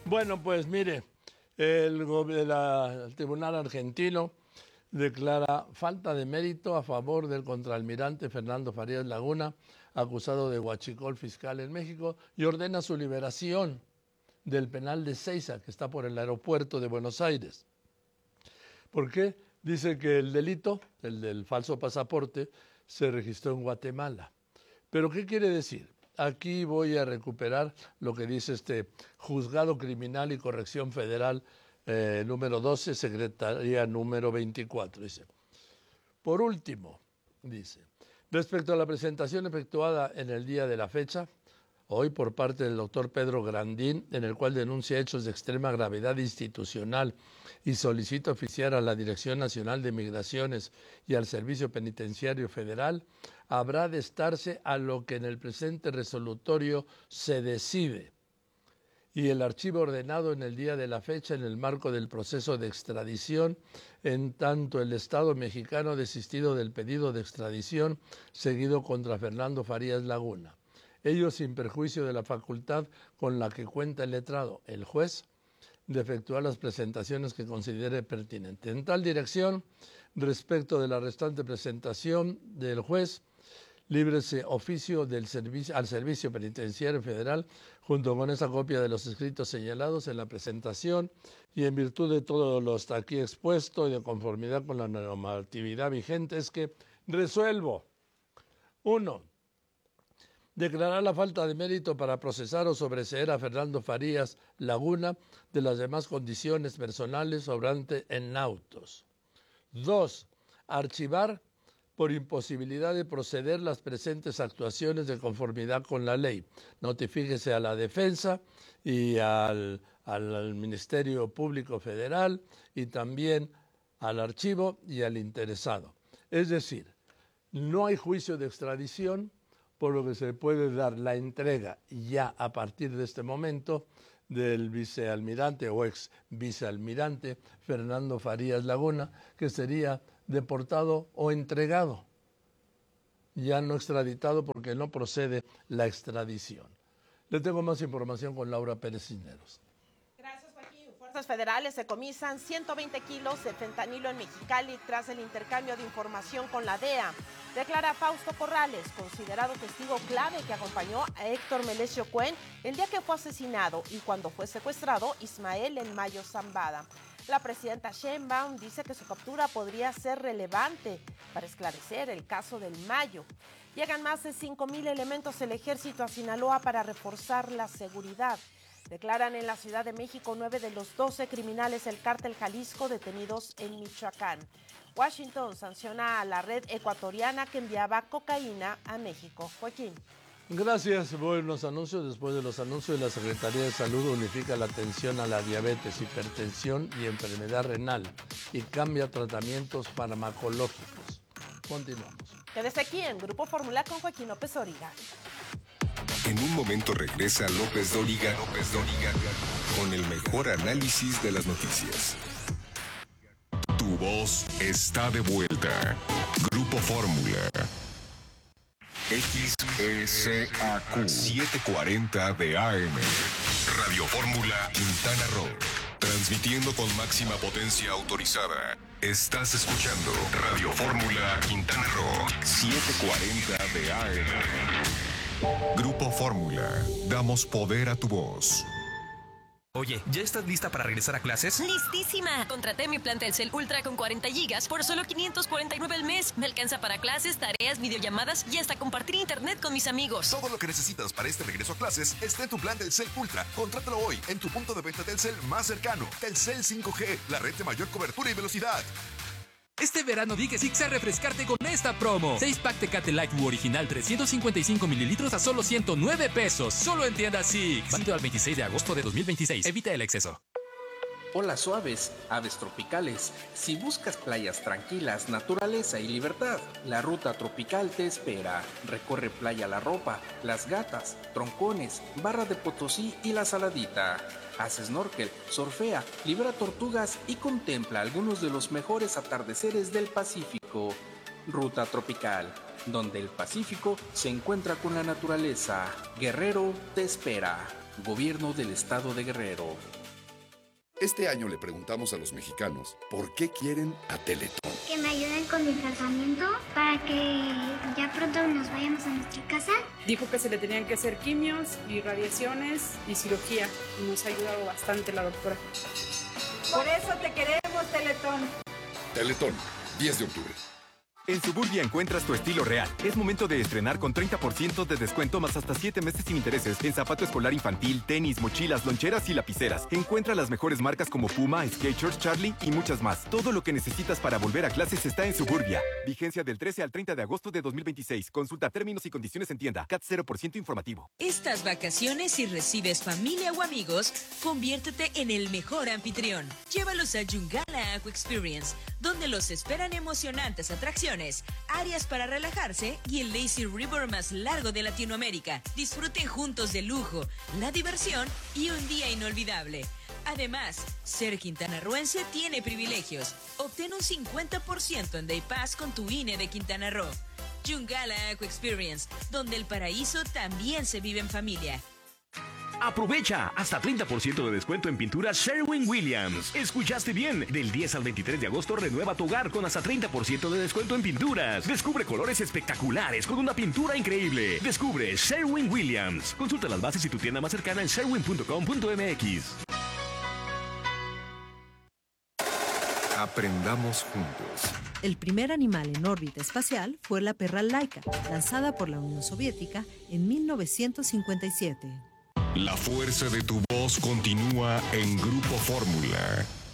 Bueno, pues mire, el Tribunal Argentino declara falta de mérito a favor del contraalmirante Fernando Farías Laguna, acusado de huachicol fiscal en México, y ordena su liberación del penal de Seiza, que está por el aeropuerto de Buenos Aires. ¿Por qué? Dice que el delito, el del falso pasaporte, se registró en Guatemala. ¿Pero qué quiere decir? Aquí voy a recuperar lo que dice este Juzgado Criminal y Corrección Federal número 12, Secretaría número 24. Dice, por último, dice, respecto a la presentación efectuada en el día de la fecha, hoy por parte del doctor Pedro Grandín, en el cual denuncia hechos de extrema gravedad institucional y solicita oficiar a la Dirección Nacional de Migraciones y al Servicio Penitenciario Federal, habrá de estarse a lo que en el presente resolutorio se decide. Y el archivo ordenado en el día de la fecha en el marco del proceso de extradición, en tanto el Estado mexicano ha desistido del pedido de extradición seguido contra Fernando Farías Laguna. Ello sin perjuicio de la facultad con la que cuenta el letrado, el juez, de efectuar las presentaciones que considere pertinentes. En tal dirección, respecto de la restante presentación del juez, líbrese oficio al Servicio Penitenciario Federal, junto con esa copia de los escritos señalados en la presentación y en virtud de todo lo hasta aquí expuesto y de conformidad con la normatividad vigente, es que resuelvo. 1. Declarar la falta de mérito para procesar o sobreseer a Fernando Farías Laguna de las demás condiciones personales sobrantes en autos. 2. Archivar por imposibilidad de proceder las presentes actuaciones de conformidad con la ley. Notifíquese a la defensa y al Ministerio Público Federal y también al archivo y al interesado. Es decir, no hay juicio de extradición, por lo que se puede dar la entrega ya a partir de este momento del vicealmirante o ex vicealmirante Fernando Farías Laguna, que sería deportado o entregado, ya no extraditado porque no procede la extradición. Le tengo más información con Laura Pérez Cisneros. Gracias, Joaquín. Fuerzas federales decomisan 120 kilos de fentanilo en Mexicali tras el intercambio de información con la DEA. Declara Fausto Corrales, considerado testigo clave que acompañó a Héctor Melesio Cuen el día que fue asesinado y cuando fue secuestrado Ismael en Mayo Zambada. La presidenta Sheinbaum dice que su captura podría ser relevante para esclarecer el caso del Mayo. Llegan más de 5,000 elementos del ejército a Sinaloa para reforzar la seguridad. Declaran en la Ciudad de México 9 de los 12 criminales del cártel Jalisco detenidos en Michoacán. Washington sanciona a la red ecuatoriana que enviaba cocaína a México. Joaquín. Gracias. Buenos anuncios. Después de los anuncios, la Secretaría de Salud unifica la atención a la diabetes, hipertensión y enfermedad renal y cambia tratamientos farmacológicos. Continuamos. Quédese aquí en Grupo Fórmula con Joaquín López Dóriga. En un momento regresa López Dóriga con el mejor análisis de las noticias. Tu voz está de vuelta. Grupo Fórmula. XECAQ 740 de AM. Radio Fórmula Quintana Roo. Transmitiendo con máxima potencia autorizada. Estás escuchando Radio Fórmula Quintana Roo 740 de AM. Grupo Fórmula. Damos poder a tu voz. Oye, ¿ya estás lista para regresar a clases? ¡Listísima! Contraté mi plan Telcel Ultra con 40 gigas por solo $549 al mes. Me alcanza para clases, tareas, videollamadas y hasta compartir internet con mis amigos. Todo lo que necesitas para este regreso a clases está en tu plan Telcel Ultra. Contrátalo hoy en tu punto de venta Telcel más cercano. Telcel 5G, la red de mayor cobertura y velocidad. Este verano di que sí a refrescarte con esta promo. 6-pack Tecate Light U original 355 mililitros a solo 109 pesos. Solo en tiendas Six. Válido al 26 de agosto de 2026. Evita el exceso. Olas suaves, aves tropicales. Si buscas playas tranquilas, naturaleza y libertad, la ruta tropical te espera. Recorre Playa La Ropa, Las Gatas, Troncones, Barra de Potosí y La Saladita. Haz snorkel, surfea, libera tortugas y contempla algunos de los mejores atardeceres del Pacífico. Ruta tropical, donde el Pacífico se encuentra con la naturaleza. Guerrero te espera. Gobierno del Estado de Guerrero. Este año le preguntamos a los mexicanos por qué quieren a Teletón. Que me ayuden con mi tratamiento para que ya pronto nos vayamos a nuestra casa. Dijo que se le tenían que hacer quimios y radiaciones y cirugía y nos ha ayudado bastante la doctora. Por eso te queremos, Teletón. Teletón, 10 de octubre. En Suburbia encuentras tu estilo real. Es momento de estrenar con 30% de descuento más hasta 7 meses sin intereses en zapato escolar infantil, tenis, mochilas, loncheras y lapiceras. Encuentra las mejores marcas como Puma, Skechers, Charlie y muchas más. Todo lo que necesitas para volver a clases está en Suburbia. Vigencia del 13 al 30 de agosto de 2026. Consulta términos y condiciones en tienda. CAT 0% informativo. Estas vacaciones, si recibes familia o amigos, conviértete en el mejor anfitrión. Llévalos a Yungala Aqua Experience, donde los esperan emocionantes atracciones, áreas para relajarse y el Lazy River más largo de Latinoamérica. Disfruten juntos del lujo, la diversión y un día inolvidable. Además, ser quintanarroense tiene privilegios. Obtén un 50% en Day Pass con tu INE de Quintana Roo. Yungala Aqua Experience, donde el paraíso también se vive en familia. Aprovecha hasta 30% de descuento en pintura Sherwin-Williams. Escuchaste bien, del 10 al 23 de agosto renueva tu hogar con hasta 30% de descuento en pinturas. Descubre colores espectaculares con una pintura increíble. Descubre Sherwin-Williams. Consulta las bases y tu tienda más cercana en sherwin.com.mx. Aprendamos juntos. El primer animal en órbita espacial fue la perra Laika, lanzada por la Unión Soviética en 1957. La fuerza de tu voz continúa en Grupo Fórmula.